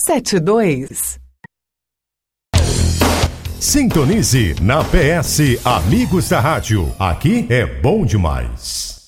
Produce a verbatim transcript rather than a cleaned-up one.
sete dois. Sintonize na P S Amigos da Rádio. Aqui é bom demais.